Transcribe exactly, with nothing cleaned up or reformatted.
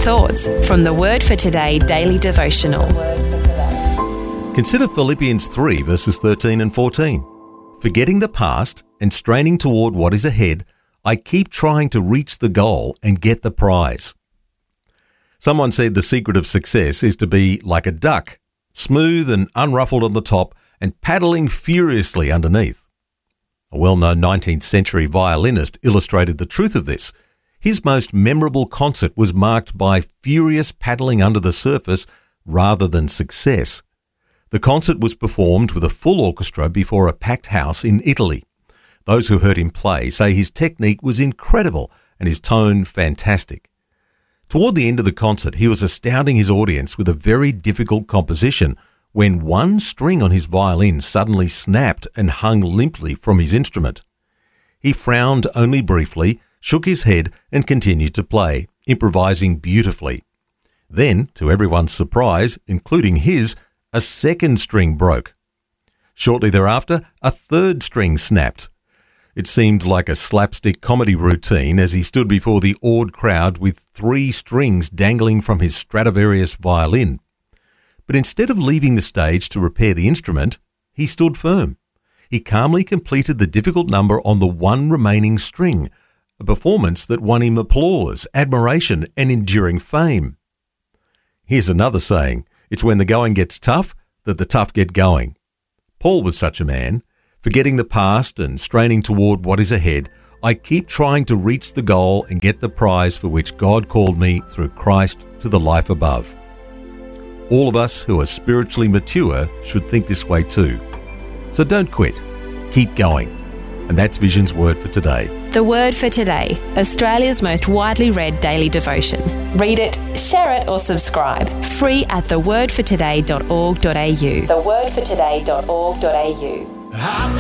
thoughts from the Word for Today daily devotional. Consider Philippians three verses thirteen and fourteen. Forgetting the past and straining toward what is ahead, I keep trying to reach the goal and get the prize. Someone said the secret of success is to be like a duck, smooth and unruffled on the top and paddling furiously underneath. A well-known nineteenth century violinist illustrated the truth of this. His most memorable concert was marked by furious paddling under the surface rather than success. The concert was performed with a full orchestra before a packed house in Italy. Those who heard him play say his technique was incredible and his tone fantastic. Toward the end of the concert, he was astounding his audience with a very difficult composition when one string on his violin suddenly snapped and hung limply from his instrument. He frowned only briefly, shook his head and continued to play, improvising beautifully. Then, to everyone's surprise, including his, a second string broke. Shortly thereafter, a third string snapped. It seemed like a slapstick comedy routine as he stood before the awed crowd with three strings dangling from his Stradivarius violin. But instead of leaving the stage to repair the instrument, he stood firm. He calmly completed the difficult number on the one remaining string, a performance that won him applause, admiration, and enduring fame. Here's another saying, it's when the going gets tough that the tough get going. Paul was such a man. Forgetting the past and straining toward what is ahead, I keep trying to reach the goal and get the prize for which God called me through Christ to the life above. All of us who are spiritually mature should think this way too. So don't quit. Keep going. And that's Vision's Word for today. The Word for Today, Australia's most widely read daily devotion. Read it, share it or subscribe. Free at the word for today dot org dot a u. the word for today dot org dot a u.